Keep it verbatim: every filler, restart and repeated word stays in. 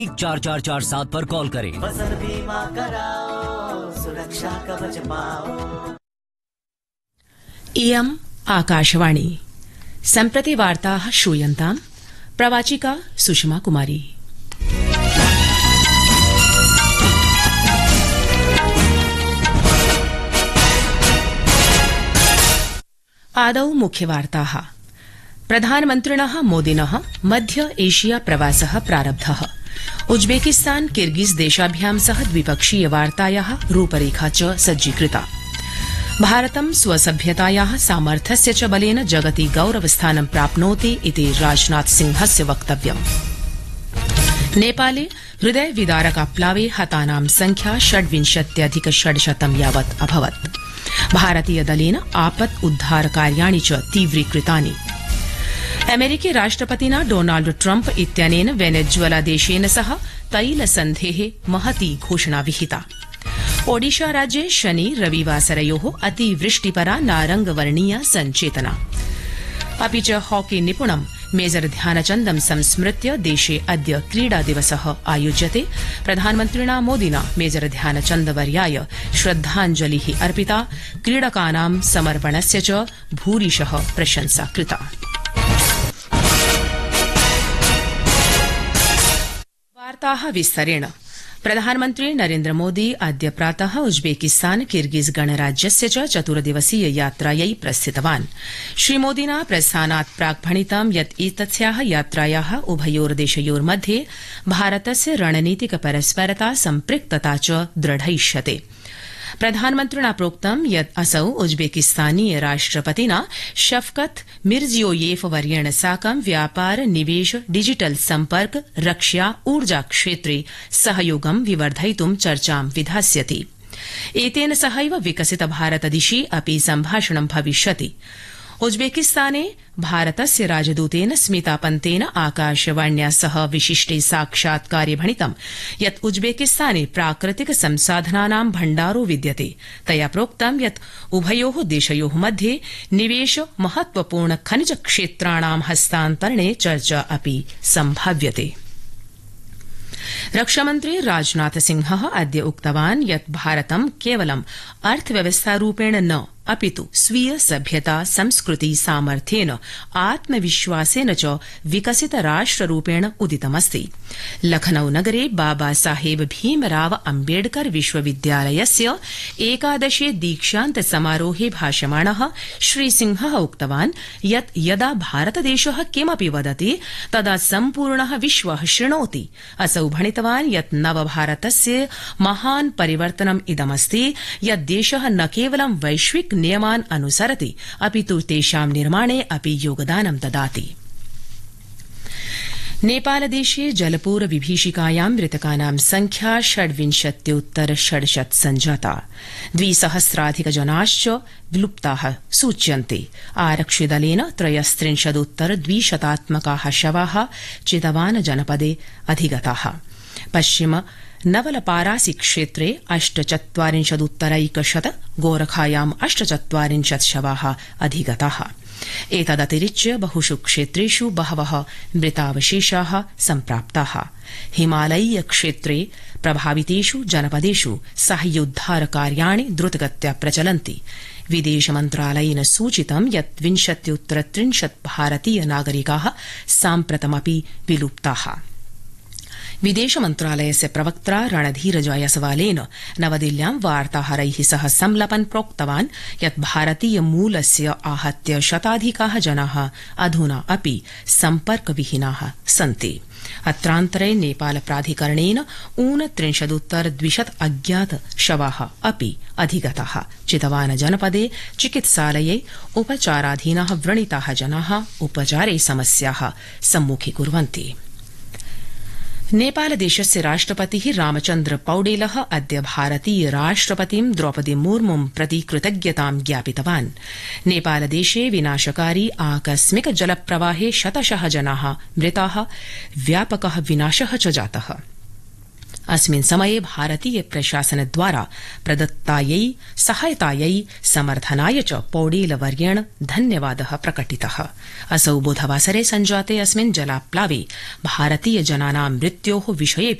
चार चार चार सात पर कॉल करें। फसल बीमा कराओ, सुरक्षा कवच पाओ। इयम् आकाशवाणी। सम्प्रति वार्ताः श्रूयन्ताम्। प्रवाचिका सुषमा कुमारी। आदौ मुख्यवार्ताः। प्रधानमन्त्रिणः मोदिनः मध्य एशिया प्रवासः प्रारब्धः। उज्बेकिस्तान किर्गिज देशाभ्यां सह द्विपक्षीय वार्तायाः रूपरेखा च सज्जीकृता। भारतं स्वसभ्यतायाः सामर्थ्यस्य च बलेन जगति गौरवस्थानं प्राप्नोति इति राजनाथ सिंहस्य वक्तव्यम्। नेपाले हृदय विदारकाप्लावे हतानां संख्या षड्विंशत्यधिक षड्शतं यावत् अभवत्। भारतीय दलेन आपत् उद्धार कार्याणि च तीव्रीकृतानि। अमेरिकी राष्ट्रपतिना डोनाल्ड ट्रम्प इत्यनेन वेनेजुएला देशेन सह तैलसन्धेः महती घोषणा विहिता। ओडिशा राज्ये शनि रविवासरयोः अतिवृष्टिपरा नारंगवर्णीया सञ्चेतना। अपि च हॉकी निपुणं मेजर ध्यानचन्दं संस्मृत्य देशे अद्य क्रीडा दिवसः आयोज्यते। प्रधानमन्त्रिणा मोदिना मेजर ध्यानचन्दवर्याय श्रद्धाञ्जलिः अर्पिता। क्रीडकानां समर्पणस्य च भूरिशः प्रशंसा कृता। वार्ताः विस्तरेण। प्रधानमन्त्री नरेन्द्र मोदी अद्य प्रातः उज्बेकिस्तान किर्गिज गणराज्यस्य च चतुर्दिवसीय यात्रायै प्रस्थितवान्। श्रीमोदिना प्रस्थानात् प्राक् भणितं यत् एतस्याः यात्रायाः उभयोर्देशयोर्मध्ये भारतस्य रणनीतिक परस्परता सम्पृक्तता च दृढयिष्यते। प्रधानमन्त्रिणा प्रोक्तं यत् असौ उज्बेकिस्तानीय राष्ट्रपतिना शफकत मिर्जियोयेव वर्येण साकं व्यापार निवेश डिजिटल सम्पर्क रक्षा ऊर्जा क्षेत्रे सहयोगं विवर्धयितुं चर्चां विधास्यति। एतेन सहैव विकसित भारत दिशि अपि सम्भाषणं भविष्यति। उज्बेकिस्ताने भारतस्य राजदूतेन स्मिता पंतेन आकाशवाण्या सह विशिष्टे साक्षात्कारे भणितं यत् उज्बेकिस्ताने प्राकृतिक संसाधनानां भण्डारो विद्यते। तया प्रोक्तं यत् उभयोः देशयोः मध्ये निवेश महत्वपूर्ण खनिज क्षेत्राणां हस्तान्तरणे चर्चा अपि सम्भाव्यते। रक्षामन्त्री राजनाथ सिंहः अद्य उक्तवान् यत् भारतं केवलं अर्थव्यवस्थारूपेण न अपितु स्वीय सभ्यता संस्कृति सामर्थ्येन आत्मविश्वासेन च विकसित राष्ट्ररूपेण उदितमस्ति। लखनऊ नगरे बाबा साहेब भीमराव अम्बेडकर विश्वविद्यालयस्य एकादशे दीक्षान्त समारोहे भाषमाणः श्रीसिंहः उक्तवान् यत् यदा भारतदेशः किमपि वदति तदा सम्पूर्णः विश्वः शृणोति। असौ भणितवान् यत् नवभारतस्य महान् परिवर्तनम् इदमस्ति यत् देशः न केवलं वैश्विक नियमान् अनुसरति अपितु तेषां निर्माणे अपि योगदानं ददाति। नेपालदेशे जलपूर विभीषिकायां मृतकानां संख्या षड्विंशत्युत्तर षड्शत् संजाता। द्विसहस्राधिक जनाश्च विलुप्ताः सूच्यन्ते। आरक्षिदलेन त्रयस्त्रिंशदुत्तर द्विशतात्मकाः शवाः चितवान जनपदे अधिगताः। पश्चिम नवलपारासी क्षेत्रे अष्टचत्वारिंशदुत्तरैकशत गोरखायाम् अष्टचत्वारिंशत् शवाः अधिगताः। एतदतिरिच्य बहुषु क्षेत्रेषु बहवः मृतावशेषाः सम्प्राप्ताः। हिमालयीय क्षेत्रे प्रभावितेषु जनपदेषु साहाय्योद्धार कार्याणि द्रुतगत्या प्रचलन्ति। विदेश मन्त्रालयेन सूचितं यत् विंशत्युत्तर त्रिंशत् भारतीय नागरिकाः साम्प्रतमपि विलुप्ताः। विदेश मन्त्रालयस्य प्रवक्त्रा रणधीर जायसवालेन नवदिल्ल्यां वार्ताहरैः सह संलपन् प्रोक्तवान् यत् भारतीय मूलस्य आहत्य शताधिकाः जनाः अधुना अपि सम्पर्कविहीनाः सन्ति। अत्रान्तरे नेपाल प्राधिकरणेन ऊनत्रिंशदुत्तर द्विशत अज्ञात शवाः अपि अधिगताः। चितवान जनपदे चिकित्सालये उपचाराधीनाः व्रणिताः जनाः उपचारे समस्याः सम्मुखीकुर्वन्ति। नेपालदेशस्य राष्ट्रपतिः रामचन्द्र पौडेलः अद्य भारतीय राष्ट्रपतिं द्रौपदी मुर्मुं प्रति कृतज्ञतां ज्ञापितवान्। नेपालदेशे विनाशकारी आकस्मिक जलप्रवाहे शतशः जनाः मृताः, व्यापकः विनाशः च जातः। अस्मिन् समये भारतीय प्रशासनद्वारा प्रदत्तायै सहायतायै समर्थनाय च पौडेलवर्येण धन्यवादः प्रकटितः। असौ बुधवासरे सञ्जाते अस्मिन् जलाप्लावे भारतीय जनानां मृत्योः विषये